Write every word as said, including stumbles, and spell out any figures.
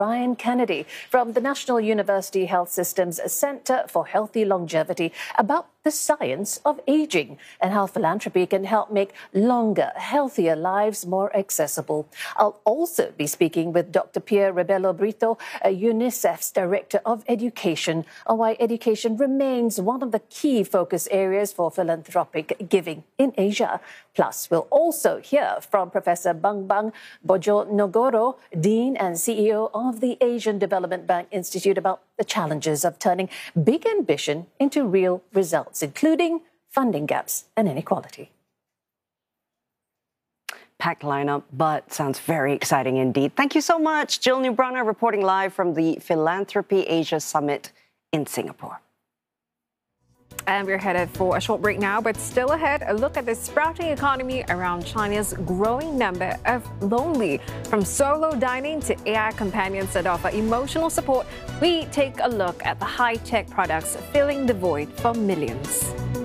Ryan Kennedy from the National University Health System's Center for Healthy Longevity about the science of aging and how philanthropy can help make longer, healthier lives more accessible. I'll also be speaking with Doctor Pierre Rebelo Brito, UNICEF's Director of Education, on why education remains one of the key focus areas for philanthropic giving in Asia. Plus, we'll also hear from Professor Bambang Bojonegoro, Dean and C E O of the Asian Development Bank Institute, about the challenges of turning big ambition into real results, including funding gaps and inequality. Packed lineup, but sounds very exciting indeed. Thank you so much, Jill Neubrunner, reporting live from the Philanthropy Asia Summit in Singapore. And we're headed for a short break now, but still ahead, a look at the sprouting economy around China's growing number of lonely. From solo dining to A I companions that offer emotional support, we take a look at the high-tech products filling the void for millions.